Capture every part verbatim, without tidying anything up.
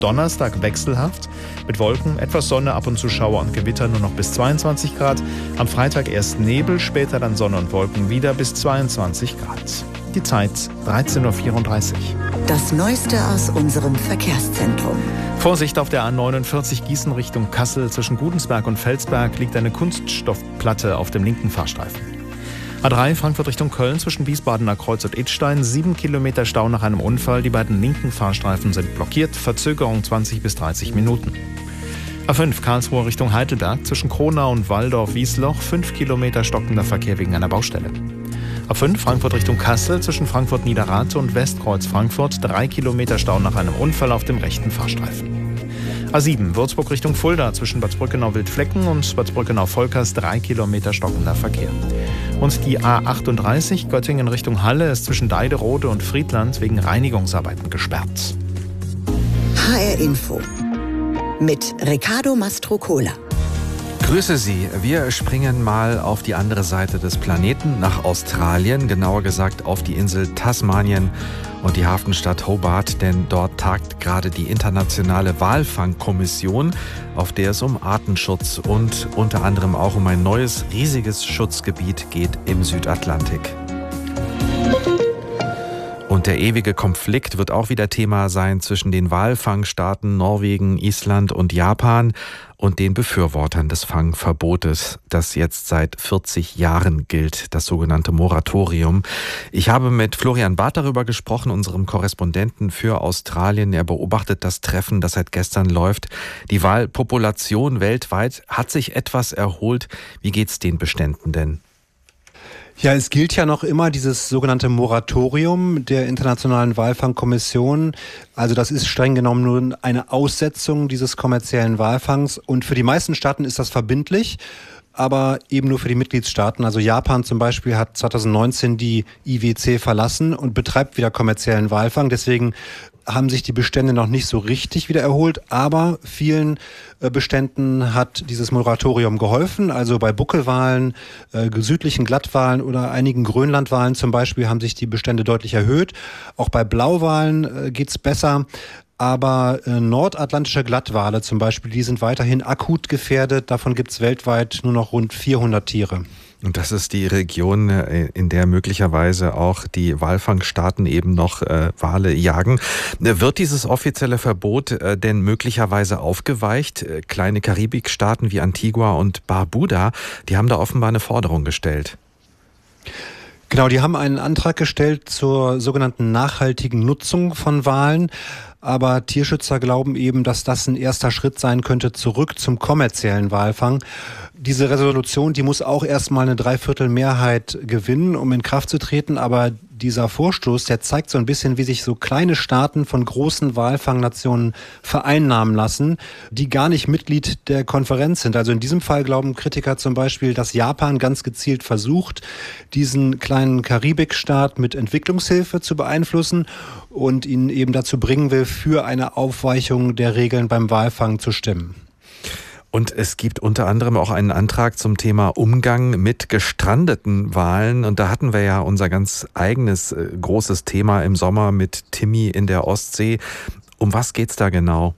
Donnerstag wechselhaft, mit Wolken, etwas Sonne, ab und zu Schauer und Gewitter, nur noch bis zweiundzwanzig Grad. Am Freitag erst Nebel, später dann Sonne und Wolken wieder bis zweiundzwanzig Grad. Die Zeit dreizehn Uhr vierunddreißig. Das Neueste aus unserem Verkehrszentrum. Vorsicht auf der A neunundvierzig Gießen Richtung Kassel. Zwischen Gudensberg und Felsberg liegt eine Kunststoffplatte auf dem linken Fahrstreifen. A drei Frankfurt Richtung Köln zwischen Wiesbadener Kreuz und Idstein. Sieben Kilometer Stau nach einem Unfall. Die beiden linken Fahrstreifen sind blockiert. Verzögerung zwanzig bis dreißig Minuten. A fünf Karlsruhe Richtung Heidelberg zwischen Kronau und Walldorf-Wiesloch. Fünf Kilometer stockender Verkehr wegen einer Baustelle. A fünf Frankfurt Richtung Kassel zwischen Frankfurt-Niederrate und Westkreuz Frankfurt. Drei Kilometer Stau nach einem Unfall auf dem rechten Fahrstreifen. A sieben Würzburg Richtung Fulda zwischen Bad Brückenau-Wildflecken und Bad Brückenau-Volkers. Drei Kilometer stockender Verkehr. Und die A achtunddreißig Göttingen Richtung Halle ist zwischen Deiderode und Friedland wegen Reinigungsarbeiten gesperrt. H R Info mit Riccardo Mastrocola. Grüße Sie. Wir springen mal auf die andere Seite des Planeten, nach Australien, genauer gesagt auf die Insel Tasmanien und die Hafenstadt Hobart, denn dort tagt gerade die internationale Walfangkommission, auf der es um Artenschutz und unter anderem auch um ein neues riesiges Schutzgebiet geht im Südatlantik. Und der ewige Konflikt wird auch wieder Thema sein zwischen den Walfangstaaten Norwegen, Island und Japan und den Befürwortern des Fangverbotes, das jetzt seit vierzig Jahren gilt, das sogenannte Moratorium. Ich habe mit Florian Barth darüber gesprochen, unserem Korrespondenten für Australien. Er beobachtet das Treffen, das seit gestern läuft. Die Walpopulation weltweit hat sich etwas erholt. Wie geht's den Beständen denn? Ja, es gilt ja noch immer dieses sogenannte Moratorium der Internationalen Walfangkommission. Also das ist streng genommen nur eine Aussetzung dieses kommerziellen Walfangs. Und für die meisten Staaten ist das verbindlich, aber eben nur für die Mitgliedstaaten. Also Japan zum Beispiel hat zweitausendneunzehn die I W C verlassen und betreibt wieder kommerziellen Walfang. Deswegen haben sich die Bestände noch nicht so richtig wieder erholt, aber vielen äh, Beständen hat dieses Moratorium geholfen. Also bei Buckelwalen, äh, südlichen Glattwalen oder einigen Grönlandwalen zum Beispiel haben sich die Bestände deutlich erhöht. Auch bei Blauwalen äh, geht's besser. Aber äh, nordatlantische Glattwale zum Beispiel, die sind weiterhin akut gefährdet. Davon gibt's weltweit nur noch rund vierhundert Tiere. Und das ist die Region, in der möglicherweise auch die Walfangstaaten eben noch äh, Wale jagen. Wird dieses offizielle Verbot äh, denn möglicherweise aufgeweicht? Äh, kleine Karibikstaaten wie Antigua und Barbuda, die haben da offenbar eine Forderung gestellt. Genau, die haben einen Antrag gestellt zur sogenannten nachhaltigen Nutzung von Walen. Aber Tierschützer glauben eben, dass das ein erster Schritt sein könnte zurück zum kommerziellen Walfang. Diese Resolution, die muss auch erstmal eine Dreiviertelmehrheit gewinnen, um in Kraft zu treten. Aber dieser Vorstoß, der zeigt so ein bisschen, wie sich so kleine Staaten von großen Walfangnationen vereinnahmen lassen, die gar nicht Mitglied der Konferenz sind. Also in diesem Fall glauben Kritiker zum Beispiel, dass Japan ganz gezielt versucht, diesen kleinen Karibikstaat mit Entwicklungshilfe zu beeinflussen und ihn eben dazu bringen will, für eine Aufweichung der Regeln beim Walfang zu stimmen. Und es gibt unter anderem auch einen Antrag zum Thema Umgang mit gestrandeten Walen. Und da hatten wir ja unser ganz eigenes äh, großes Thema im Sommer mit Timmy in der Ostsee. Um was geht's da genau?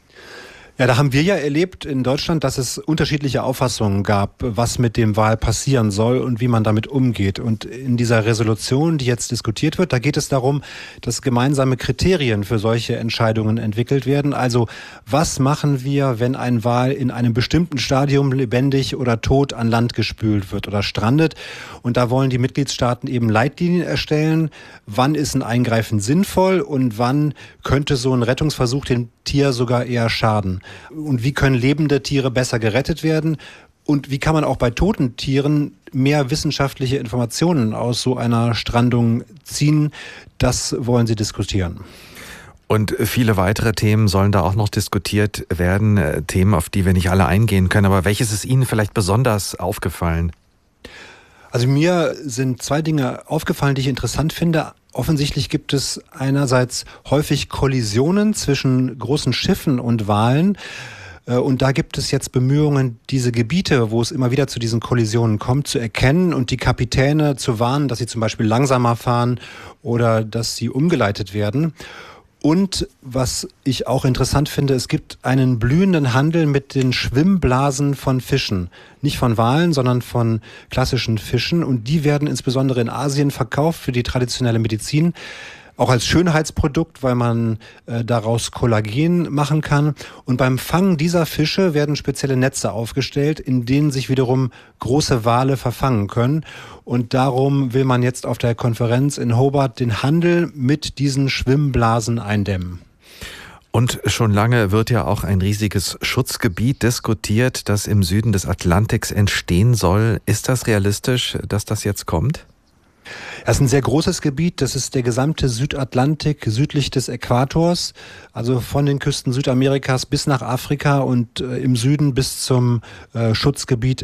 Ja, da haben wir ja erlebt in Deutschland, dass es unterschiedliche Auffassungen gab, was mit dem Wal passieren soll und wie man damit umgeht. Und in dieser Resolution, die jetzt diskutiert wird, da geht es darum, dass gemeinsame Kriterien für solche Entscheidungen entwickelt werden. Also was machen wir, wenn ein Wal in einem bestimmten Stadium lebendig oder tot an Land gespült wird oder strandet? Und da wollen die Mitgliedstaaten eben Leitlinien erstellen. Wann ist ein Eingreifen sinnvoll und wann könnte so ein Rettungsversuch dem Tier sogar eher schaden? Und wie können lebende Tiere besser gerettet werden? Und wie kann man auch bei toten Tieren mehr wissenschaftliche Informationen aus so einer Strandung ziehen? Das wollen sie diskutieren. Und viele weitere Themen sollen da auch noch diskutiert werden. Themen, auf die wir nicht alle eingehen können. Aber welches ist Ihnen vielleicht besonders aufgefallen? Also mir sind zwei Dinge aufgefallen, die ich interessant finde. Offensichtlich gibt es einerseits häufig Kollisionen zwischen großen Schiffen und Walen. Und da gibt es jetzt Bemühungen, diese Gebiete, wo es immer wieder zu diesen Kollisionen kommt, zu erkennen und die Kapitäne zu warnen, dass sie zum Beispiel langsamer fahren oder dass sie umgeleitet werden. Und was ich auch interessant finde, es gibt einen blühenden Handel mit den Schwimmblasen von Fischen. Nicht von Walen, sondern von klassischen Fischen. Und die werden insbesondere in Asien verkauft für die traditionelle Medizin. Auch als Schönheitsprodukt, weil man äh, daraus Kollagen machen kann. Und beim Fangen dieser Fische werden spezielle Netze aufgestellt, in denen sich wiederum große Wale verfangen können. Und darum will man jetzt auf der Konferenz in Hobart den Handel mit diesen Schwimmblasen eindämmen. Und schon lange wird ja auch ein riesiges Schutzgebiet diskutiert, das im Süden des Atlantiks entstehen soll. Ist das realistisch, dass das jetzt kommt? Es ist ein sehr großes Gebiet, das ist der gesamte Südatlantik südlich des Äquators, also von den Küsten Südamerikas bis nach Afrika und äh, im Süden bis zum äh, Schutzgebiet